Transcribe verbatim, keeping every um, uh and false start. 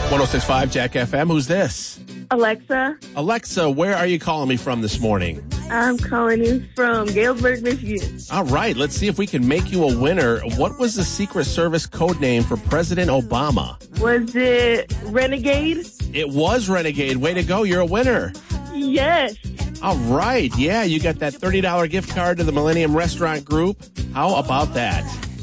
one oh six point five Jack F M. Who's this? Alexa. Alexa, where are you calling me from this morning? I'm calling you from Galesburg, Michigan. All right, let's see if we can make you a winner. What was the Secret Service code name for President Obama? Was it Renegade? It was Renegade. Way to go. You're a winner. Yes. All right. Yeah, you got that thirty dollars gift card to the Millennium Restaurant Group. How about that?